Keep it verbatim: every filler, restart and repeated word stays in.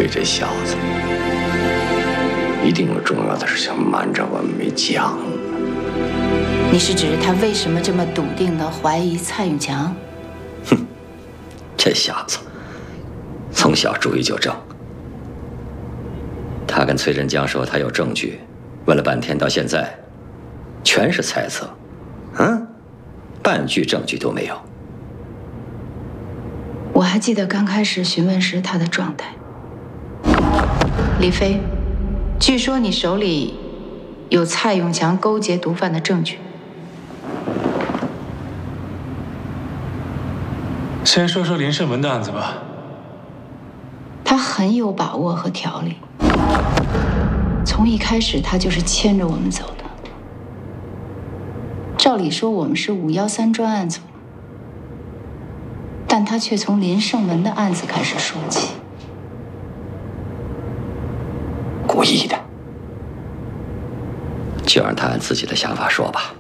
这小子一定有重要的事情瞒着我们没讲。 你是指他为什么这么笃定地怀疑蔡永强？ 哼，这小子从小主意就正。他跟崔振江说他有证据，问了半天，到现在全是猜测，嗯，半句证据都没有。 我还记得刚开始询问时他的状态。李飞，据说你手里有蔡永强勾结毒贩的证据。 先说说林胜文的案子吧。 他很有把握和条理，从一开始他就是牵着我们走的。照理说我们是五幺三专案组，但他却从林胜文的案子开始说起。 故意的，就让他按自己的想法说吧。